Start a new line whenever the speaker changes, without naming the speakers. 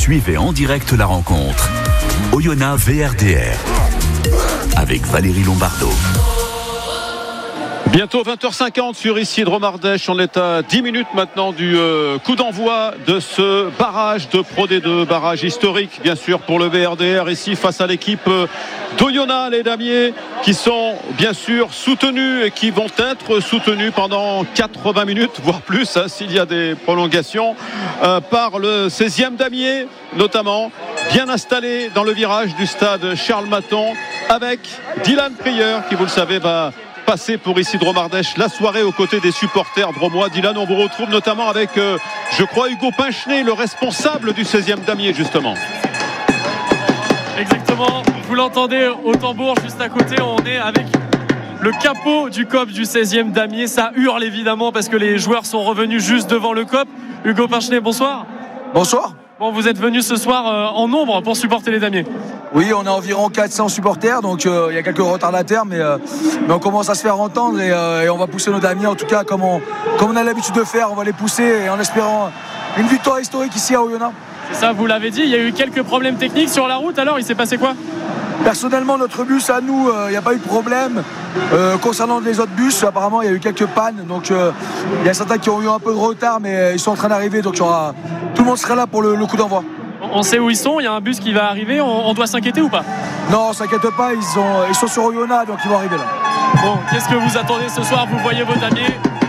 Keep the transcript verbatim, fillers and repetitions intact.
Suivez en direct la rencontre. Oyonnax V R D R avec Valérie Lombardo.
Bientôt vingt heures cinquante sur Isidro Mardèche. On est à dix minutes maintenant du euh, coup d'envoi de ce barrage de Pro D deux, barrage historique bien sûr pour le V R D R ici face à l'équipe euh, d'Oyonnax, les damiers qui sont bien sûr soutenus et qui vont être soutenus pendant quatre-vingts minutes voire plus hein, s'il y a des prolongations euh, par le seizième damier notamment, bien installé dans le virage du stade Charles Maton avec Dylan Prieur qui vous le savez va passer pour Isidro Mardèche la soirée aux côtés des supporters dromois. Dylan, on vous retrouve notamment avec euh, je crois Hugo Pinchenet, le responsable du seizième damier justement.
Exactement, vous l'entendez au tambour juste à côté, on est avec le capot du C O P du seizième damier. Ça hurle évidemment parce que les joueurs sont revenus juste devant le C O P. Hugo Pinchenet, bonsoir.
Bonsoir.
Bon, vous êtes venu ce soir euh, en nombre pour supporter les damiers.
Oui, on a environ quatre cents supporters, donc euh, il y a quelques retardataires, mais, euh, mais on commence à se faire entendre et, euh, et on va pousser nos damiers, en tout cas comme on, comme on a l'habitude de faire, on va les pousser et en espérant une victoire historique ici à Oyonnax.
C'est ça, vous l'avez dit, il y a eu quelques problèmes techniques sur la route, alors il s'est passé quoi ?
Personnellement, notre bus à nous, il euh, n'y a pas eu de problème. Euh, concernant les autres bus, apparemment il y a eu quelques pannes, donc il euh, y a certains qui ont eu un peu de retard, mais ils sont en train d'arriver, donc y aura... tout le monde sera là pour le, le coup d'envoi.
On sait où ils sont, il y a un bus qui va arriver, on, on doit s'inquiéter ou pas ?
Non, on s'inquiète pas, ils, ont, ils sont sur Oyonnax, donc ils vont arriver là.
Bon, qu'est-ce que vous attendez ce soir ? Vous voyez vos damiers ?